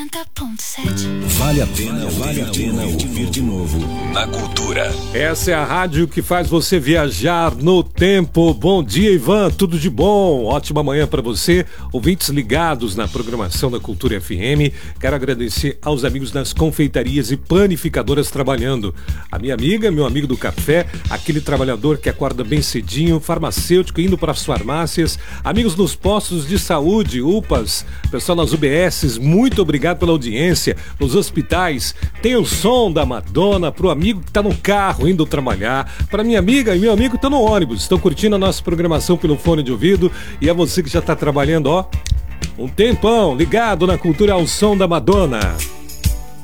90.7. Vale a pena ouvir de novo na Cultura. Essa é a rádio que faz você viajar no tempo. Bom dia, Ivan, tudo de bom? Ótima manhã para você, ouvintes ligados na programação da Cultura FM. Quero agradecer aos amigos das confeitarias e panificadoras trabalhando. A minha amiga, meu amigo do café, aquele trabalhador que acorda bem cedinho, farmacêutico indo para as farmácias, amigos nos postos de saúde, UPAs, pessoal nas UBSs, muito obrigado pela audiência. Nos hospitais, tem o som da Madonna pro amigo que tá no carro indo trabalhar, para minha amiga e meu amigo que estão no ônibus, estão curtindo a nossa programação pelo fone de ouvido, e a você que já tá trabalhando, ó, um tempão ligado na Cultura ao som da Madonna.